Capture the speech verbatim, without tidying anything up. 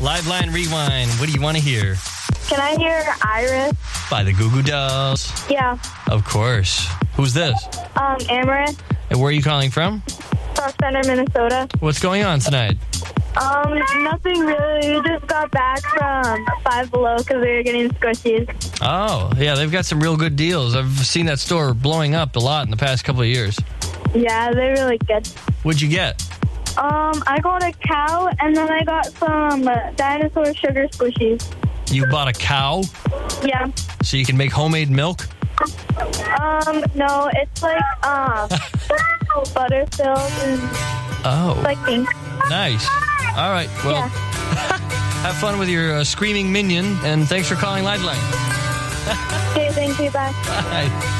Liveline Rewind. What do you want to hear? Can I hear Iris? By the Goo Goo Dolls. Yeah. Of course. Who's this? Um, Amaranth And where are you calling from? from Center, Minnesota. What's going on tonight? Um, nothing really. We just got back from Five Below because we were getting squishies. Oh, yeah, they've got some real good deals. I've seen that store blowing up a lot in the past couple of years. Yeah, they're really good. What'd you get? Um, I got a cow and then I got some uh, dinosaur sugar squishies. You bought a cow Yeah. so you can make homemade milk? Um, no, it's like, um, butter filled and Oh, like pink. nice. All right, well, Yeah. have fun with your uh, screaming minion, and thanks for calling Liveline. Okay, thank you, bye. Bye.